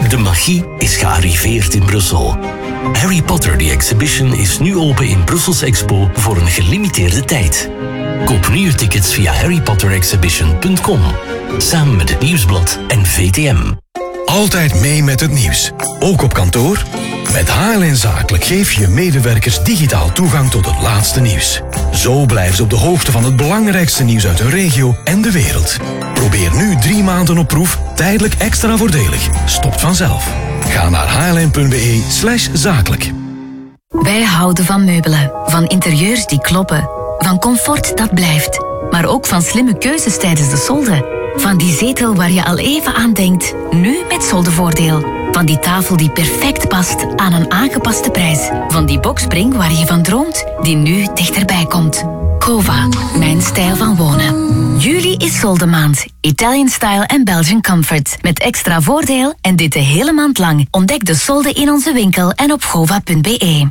De magie is gearriveerd in Brussel. Harry Potter The Exhibition is nu open in Brussels Expo voor een gelimiteerde tijd. Koop nu je tickets via harrypotterexhibition.com. Samen met het Nieuwsblad en VTM. Altijd mee met het nieuws. Ook op kantoor? Met HLN Zakelijk geef je medewerkers digitaal toegang tot het laatste nieuws. Zo blijven ze op de hoogte van het belangrijkste nieuws uit hun regio en de wereld. Probeer nu 3 maanden op proef, tijdelijk extra voordelig. Stopt vanzelf. Ga naar hln.be/zakelijk. Wij houden van meubelen, van interieurs die kloppen, van comfort dat blijft, maar ook van slimme keuzes tijdens de solde. Van die zetel waar je al even aan denkt, nu met soldevoordeel. Van die tafel die perfect past aan een aangepaste prijs. Van die boxspring waar je van droomt, die nu dichterbij komt. Cova, mijn stijl van wonen. Juli is soldemaand. Italian Style en Belgian Comfort. Met extra voordeel en dit de hele maand lang. Ontdek de solden in onze winkel en op gova.be.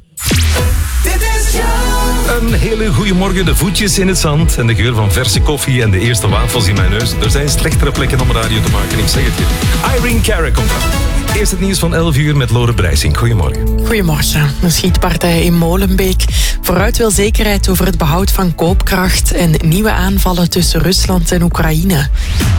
Een hele goede morgen, de voetjes in het zand en de geur van verse koffie en de eerste wafels in mijn neus. Er zijn slechtere plekken om radio te maken, ik zeg het je. Irene Cara komt aan. Eerst het nieuws van 11 uur met Lore Brijsink. Goedemorgen. Goedemorgen. Een schietpartij in Molenbeek. Vooruit wil zekerheid over het behoud van koopkracht en nieuwe aanvallen tussen Rusland en Oekraïne.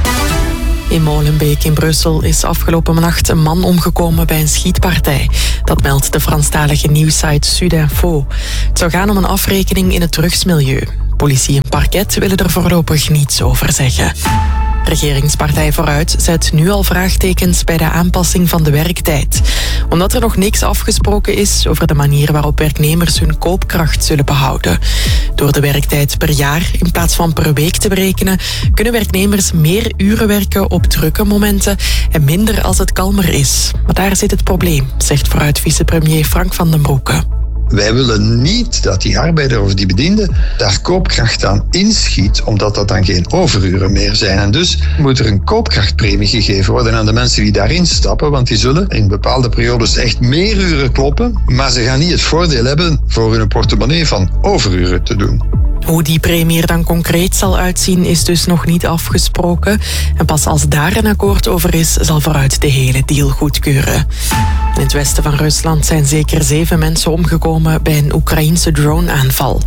In Molenbeek in Brussel is afgelopen nacht een man omgekomen bij een schietpartij. Dat meldt de Franstalige nieuwssite Sudinfo. Het zou gaan om een afrekening in het drugsmilieu. Politie en parket willen er voorlopig niets over zeggen. Regeringspartij Vooruit zet nu al vraagtekens bij de aanpassing van de werktijd. Omdat er nog niks afgesproken is over de manier waarop werknemers hun koopkracht zullen behouden. Door de werktijd per jaar in plaats van per week te berekenen, kunnen werknemers meer uren werken op drukke momenten en minder als het kalmer is. Maar daar zit het probleem, zegt Vooruit vicepremier Frank van den Broeke. Wij willen niet dat die arbeider of die bediende daar koopkracht aan inschiet, omdat dat dan geen overuren meer zijn. En dus moet er een koopkrachtpremie gegeven worden aan de mensen die daarin stappen, want die zullen in bepaalde periodes echt meer uren kloppen, maar ze gaan niet het voordeel hebben voor hun portemonnee van overuren te doen. Hoe die premie er dan concreet zal uitzien is dus nog niet afgesproken. En pas als daar een akkoord over is, zal Vooruit de hele deal goedkeuren. In het westen van Rusland zijn zeker 7 mensen omgekomen bij een Oekraïense drone-aanval.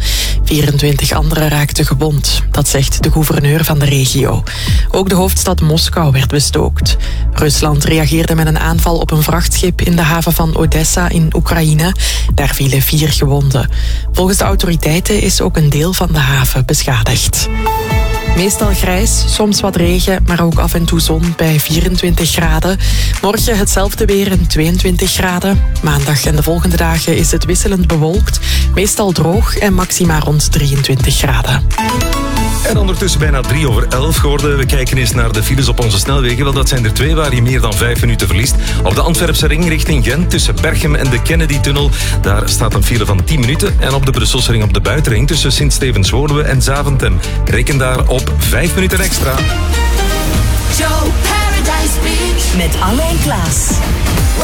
24 anderen raakten gewond, dat zegt de gouverneur van de regio. Ook de hoofdstad Moskou werd bestookt. Rusland reageerde met een aanval op een vrachtschip in de haven van Odessa in Oekraïne. Daar vielen 4 gewonden. Volgens de autoriteiten is ook een deel van de haven beschadigd. Meestal grijs, soms wat regen, maar ook af en toe zon bij 24 graden. Morgen hetzelfde weer en 22 graden. Maandag en de volgende dagen is het wisselend bewolkt. Meestal droog en maxima rond 23 graden. En ondertussen bijna 11:03 geworden. We kijken eens naar de files op onze snelwegen. Wel, dat zijn er 2 waar je meer dan 5 minuten verliest. Op de Antwerpse ring richting Gent tussen Berchem en de Kennedy-tunnel. Daar staat een file van 10 minuten. En op de Brusselse ring op de buitenring tussen Sint-Stevens-Woluwe en Zaventem. Reken daar op 5 minuten extra. Joe Paradise Beach Met Anne en Klaas.